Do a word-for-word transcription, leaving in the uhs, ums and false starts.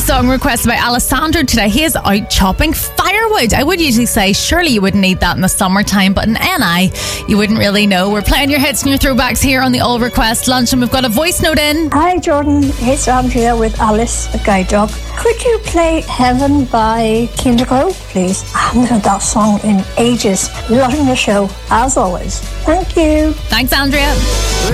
song requested by Alessandro today. He is out chopping firewood. I would usually say, surely you wouldn't need that in the summertime, but in N I, you wouldn't really know. We're playing your hits and your throwbacks here on the All Request Lunch, and we've got a voice note in. Hi, Jordan. It's Andrea with Alice, the guide dog. Could you play Heaven by Kinderglow, please? I haven't heard that song in ages. Loving the show, as always. Thank you. Thanks, Andrea.